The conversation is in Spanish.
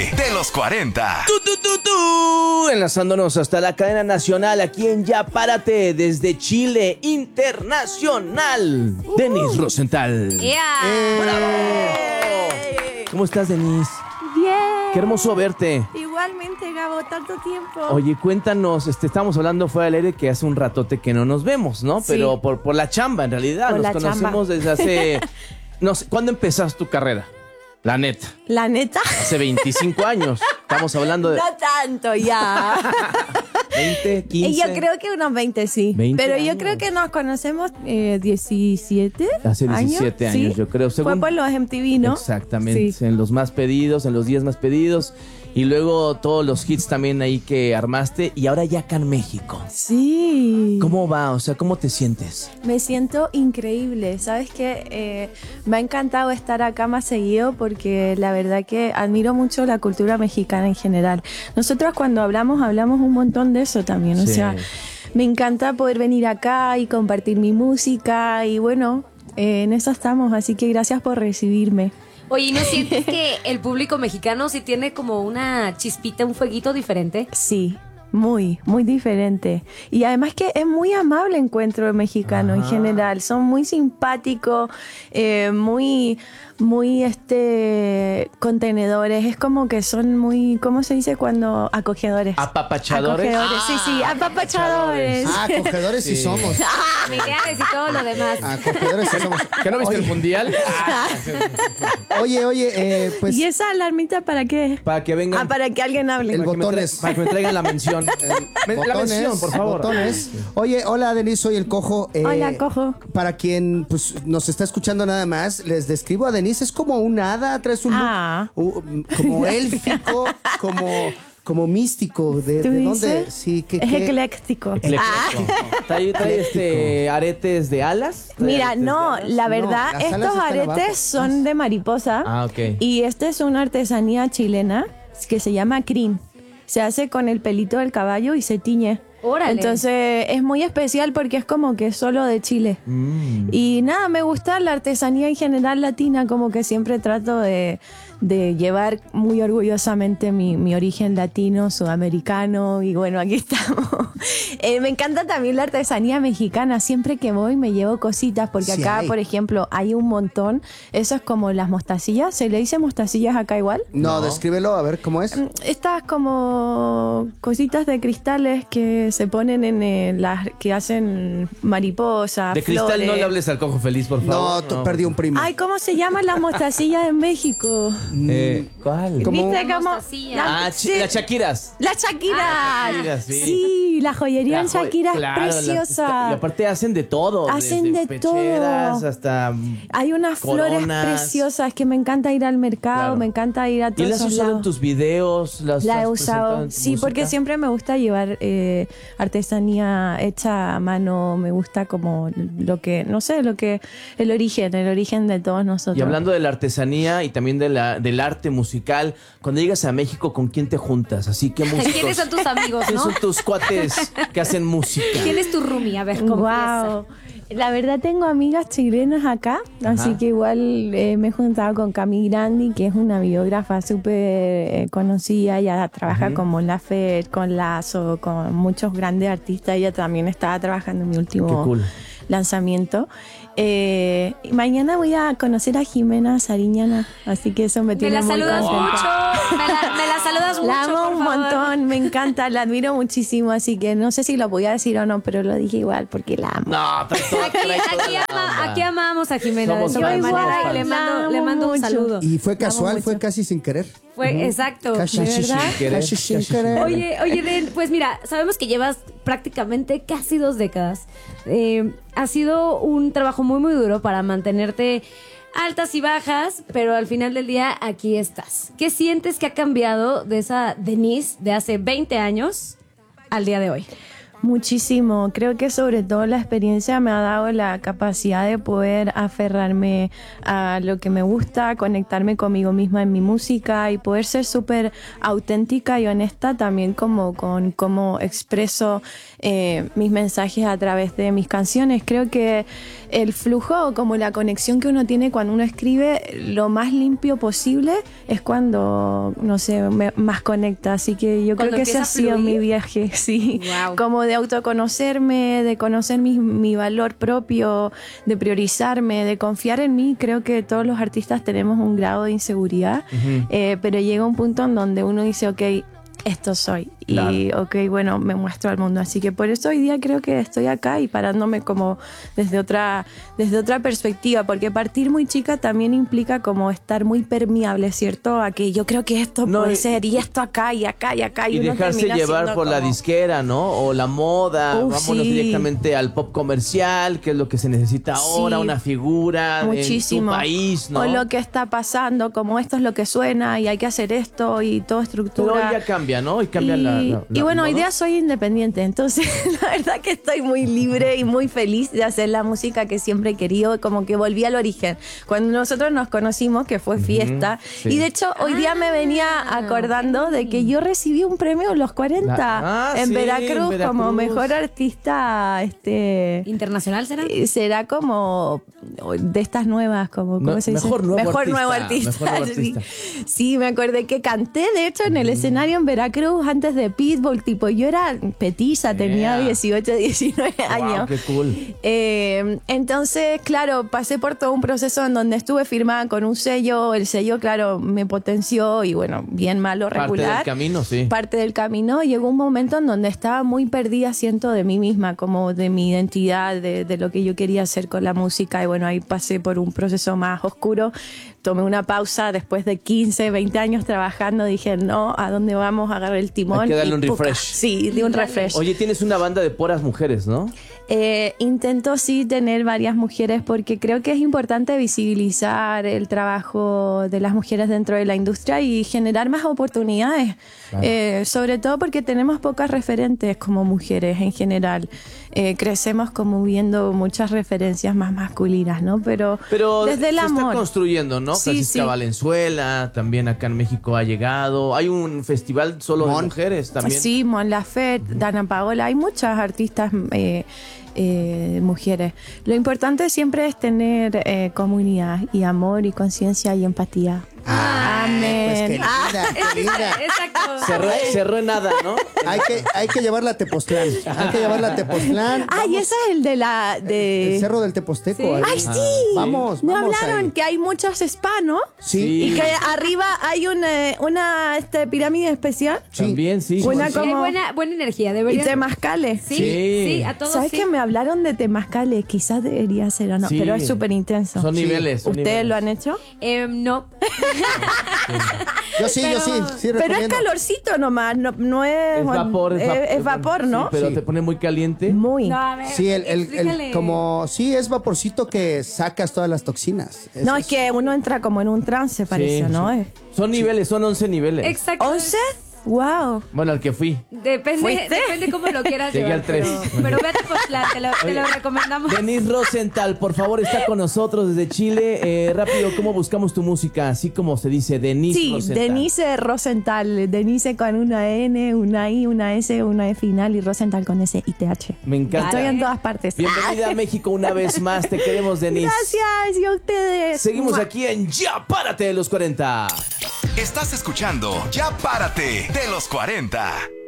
de los 40. Enlazándonos hasta la cadena nacional aquí en Ya Párate desde Chile Internacional. Denise Rosenthal. ¡Bravo! ¿Cómo estás, Denise? Bien. Qué hermoso verte. Igualmente, Gabo, tanto tiempo. Oye, cuéntanos, estamos hablando fuera del aire que hace un ratote que no nos vemos, ¿no? Sí. Pero por la chamba, en realidad. Por Nos la conocemos chamba. desde hace... No sé, ¿cuándo empezaste tu carrera? La neta. ¿La neta? Hace 25 años. Estamos hablando de... No tanto, ya. 20, 15... Yo creo que unos 20, sí. 20 Pero yo años. creo que nos conocemos 17 Hace 17 años, ¿sí? yo creo. Fue por los MTV, ¿no? Exactamente, Sí. en los más pedidos, en los 10 más pedidos. Y luego todos los hits también ahí que armaste. Y ahora ya acá en México. Sí. ¿Cómo va? O sea, ¿cómo te sientes? Me siento increíble. ¿Sabes qué? Me ha encantado estar acá más seguido porque la verdad que admiro mucho la cultura mexicana en general. Nosotros cuando hablamos un montón de eso también. O Sí. sea, me encanta poder venir acá y compartir mi música y bueno, en eso estamos. Así que gracias por recibirme. Oye, ¿y no sientes que el público mexicano sí tiene como una chispita, un fueguito diferente? Sí. Muy, muy diferente. Y además que es muy amable, encuentro el mexicano en general. Son muy simpáticos, muy contenedores. Es como que son muy, ¿cómo se dice cuando? Acogedores. ¿Apapachadores? Acogedores, sí, apapachadores. Acogedores sí somos. Familiares y todo lo demás. Acogedores sí somos. ¿Que no viste el mundial? Oye, pues ¿Y esa alarmita para qué? Para que vengan... Para que alguien hable. El para que me botones. para que me traigan la mención. La mención, por favor. botones. Oye, hola Denise, soy el Cojo. Hola, Cojo. Para quien pues, nos está escuchando nada más, les describo a Denise, es como un hada, traes un look, como élfico, como místico. ¿De ¿Tú dónde? dices? Sí, Es ecléctico. Trae aretes de alas. ¿Trae Mira, aretes no, de alas? la verdad, las alas estos están aretes abajo. son de mariposa. Ah, ok. Y esta es una artesanía chilena que se llama crin. Se hace con el pelito del caballo y se tiñe. Órale. Entonces es muy especial porque es como que es solo de Chile. Y nada, me gusta la artesanía en general latina, como que siempre trato de llevar muy orgullosamente mi origen latino, sudamericano, y bueno, aquí estamos. Me encanta también la artesanía mexicana, siempre que voy me llevo cositas, porque Sí acá, hay. por ejemplo, hay un montón, eso es como las mostacillas, ¿se le dice mostacillas acá igual? No, descríbelo, a ver cómo es. Estas como cositas de cristales que se ponen en las que hacen mariposas, De cristal flores. no le hables al Cojo Feliz, por favor. No, perdí un primo. Ay, ¿cómo se llaman las mostacillas en México? ¿Cuál? ¿Cómo? ¿Viste cómo? Mostacilla. Sí, Las Shakiras. las Shakiras. Shakiras, sí. Sí, la joyería en La joy- Shakira claro, es preciosa. y aparte hacen de todo. Hacen desde de todo. pecheras hasta... Hay unas flores coronas. preciosas que me encanta ir al mercado, Claro. me encanta ir a ¿Y todos las has esos usado en lados. tus videos? La he has presentado usado, en tu sí, música? porque siempre me gusta llevar artesanía hecha a mano, me gusta como lo que, no sé, el origen de todos nosotros. Y hablando de la artesanía y también del arte musical, cuando llegas a México, ¿con quién te juntas? Así que músicos. ¿Quiénes son tus amigos, ¿Quiénes no? son tus cuates que hacen música? ¿Quién es tu roomie? A ver, confiesa. Wow. La verdad tengo amigas chilenas acá, así que igual me he juntado con Cami Grandi, que es una biógrafa súper conocida. Ella trabaja con Mon Laferte, con Lazo, con muchos grandes artistas. Ella también estaba trabajando en mi último Qué cool. lanzamiento. Mañana voy a conocer a Jimena Sariñana, así que eso me Me tiene la muy saludas contenta. mucho. Me la saludas mucho. La amo por un favor. montón, me encanta, la admiro muchísimo, así que no sé si lo voy a decir o no, pero lo dije igual porque la amo. No, Aquí amamos a Jimena Somos de sobremanera igual, y le la mando amo un mucho. saludo. Y fue Amo casual, mucho. fue casi sin querer. Fue exacto. Casi ¿De sin verdad? querer. Casi sin querer. Oye, Den, pues mira, sabemos que llevas prácticamente casi 2 décadas. Ha sido un trabajo muy, muy duro para mantenerte altas y bajas, pero al final del día aquí estás. ¿Qué sientes que ha cambiado de esa Denise de hace 20 años al día de hoy? Muchísimo. Creo que sobre todo la experiencia me ha dado la capacidad de poder aferrarme a lo que me gusta, conectarme conmigo misma en mi música y poder ser súper auténtica y honesta también como con cómo expreso mis mensajes a través de mis canciones. Creo que el flujo, como la conexión que uno tiene cuando uno escribe, lo más limpio posible es cuando, no sé, más conecta. Así que yo creo que ese ha sido mi viaje, sí. Wow. Como de autoconocerme, de conocer mi valor propio, de priorizarme, de confiar en mí. Creo que todos los artistas tenemos un grado de inseguridad, pero llega un punto en donde uno dice, ok, esto soy. Claro. Y ok, bueno, me muestro al mundo. Así que por eso hoy día creo que estoy acá y parándome como desde otra perspectiva, porque partir muy chica también implica como estar muy permeable, ¿cierto? A que yo creo que esto puede ser, y esto acá, y acá, y acá. Y dejarse llevar por la disquera, ¿no? O la moda. Vámonos directamente al pop comercial, que es lo que se necesita ahora, una figura muchísimo. En tu país, ¿no? O lo que está pasando, como esto es lo que suena, y hay que hacer esto, y todo estructura. Pero hoy ya cambia, ¿no? Hoy cambia y bueno, hoy día soy independiente, entonces la verdad que estoy muy libre y muy feliz de hacer la música que siempre he querido, como que volví al origen. Cuando nosotros nos conocimos, que fue fiesta, y de hecho hoy día me venía acordando de que yo recibí un premio en los 40 en Veracruz como mejor artista internacional. Será como de estas nuevas, como ¿cómo se dice? Mejor nuevo artista. Sí, me acordé que canté de hecho en el escenario en Veracruz antes de Pitbull, tipo yo era petiza, tenía 18, 19 años. Qué cool. Entonces, claro, pasé por todo un proceso en donde estuve firmada con un sello, el sello, claro, me potenció y bueno, bien malo, regular. Parte del camino, sí. Parte del camino. Llegó un momento en donde estaba muy perdida, siento, de mí misma, como de mi identidad, de lo que yo quería hacer con la música y bueno, ahí pasé por un proceso más oscuro. Tomé una pausa después de 15, 20 años trabajando. Dije, no, ¿a dónde vamos? Agarré el timón. Hay que darle un refresh. Sí, de un refresh. Oye, tienes una banda de puras mujeres, ¿no? Intento sí tener varias mujeres porque creo que es importante visibilizar el trabajo de las mujeres dentro de la industria y generar más oportunidades. Claro. Sobre todo porque tenemos pocas referentes como mujeres en general. Crecemos como viendo muchas referencias más masculinas, ¿no? Pero desde el amor. Se está construyendo, ¿no? Sí, Francisca Valenzuela, también acá en México ha llegado. Hay un festival solo de mujeres también. Sí, Mon Laferte, Dana Paola, hay muchas artistas mujeres. Lo importante siempre es tener comunidad y amor y conciencia y empatía. Amén. Pues qué linda. Exacto. Cerró en nada, ¿no? Hay que llevarla a Tepoztlán. Ay, ese es el de el Cerro del Teposteco. Sí. Ay, sí. Vamos. Me hablaron ahí. que hay muchos spa, ¿no? Sí. Y que arriba hay una pirámide especial. Sí. También, sí. Una Sí, como... hay buena energía, Y debería. temazcales. Sí, a todos. ¿Sabes sí. que me hablaron de temazcales? Quizás debería ser o no, Sí. pero es súper intenso. Son niveles. ¿Ustedes lo han hecho? No. Yo sí Pero es recomiendo. calorcito nomás, no es... Es vapor. Es vapor, ¿no? Sí, pero Sí. te pone muy caliente. Muy. No, a ver, Sí, explícale. es vaporcito que sacas todas las toxinas. No, es que uno entra como en un trance, parece, Sí, ¿no? sí. Son niveles, son 11 niveles. Exacto. ¿11? ¡Wow! Bueno, al que fui. Depende cómo lo quieras Llegué llevar. al 3. Pero vete a Tepoztlán, te lo recomendamos. Denise Rosenthal, por favor, está con nosotros desde Chile. Rápido, ¿cómo buscamos tu música? Así como se dice, Denise Sí, Rosenthal. Denise Rosenthal. Denise con una N, una I, una S, una E final y Rosenthal con S y TH. Me encanta. Estoy en todas partes. Bienvenida a México una vez más. Te queremos, Denise. Gracias, y a ustedes. Seguimos aquí en Ya Párate de los 40. Estás escuchando Ya Párate de los 40.